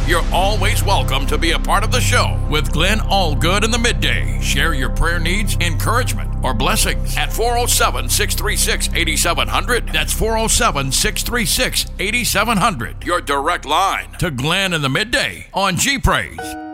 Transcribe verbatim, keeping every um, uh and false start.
You're always welcome to be a part of the show with Glenn Allgood in the midday. Share your prayer needs, encouragement, or blessings at four oh seven, six three six, eight seven zero zero. That's four oh seven, six three six, eight seven zero zero. Your direct line to Glenn in the midday on G Praise.